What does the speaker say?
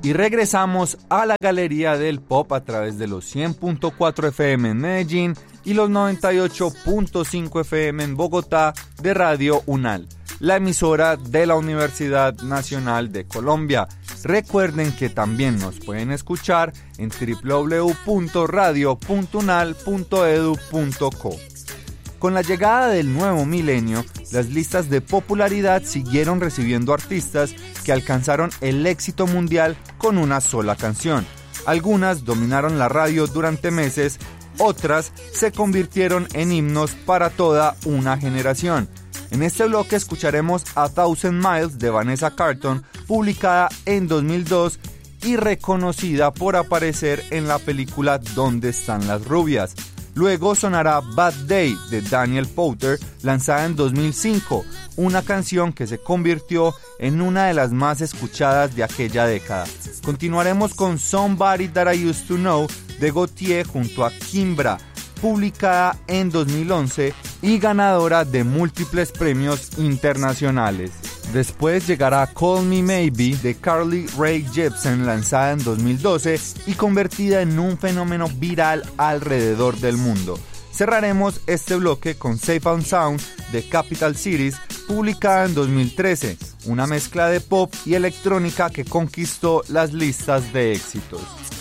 Y regresamos a la galería del pop a través de los 100.4 FM en Medellín y los 98.5 FM en Bogotá de Radio UNAL, la emisora de la Universidad Nacional de Colombia. Recuerden que también nos pueden escuchar en www.radio.unal.edu.co. Con la llegada del nuevo milenio, las listas de popularidad siguieron recibiendo artistas que alcanzaron el éxito mundial con una sola canción. Algunas dominaron la radio durante meses, otras se convirtieron en himnos para toda una generación. En este bloque escucharemos A Thousand Miles de Vanessa Carlton, publicada en 2002 y reconocida por aparecer en la película ¿Dónde están las rubias? Luego sonará Bad Day de Daniel Powter, lanzada en 2005, una canción que se convirtió en una de las más escuchadas de aquella década. Continuaremos con Somebody That I Used to Know de Gotye junto a Kimbra, publicada en 2011 y ganadora de múltiples premios internacionales. Después llegará Call Me Maybe de Carly Rae Jepsen, lanzada en 2012 y convertida en un fenómeno viral alrededor del mundo. Cerraremos este bloque con Safe and Sound de Capital Cities, publicada en 2013, una mezcla de pop y electrónica que conquistó las listas de éxitos.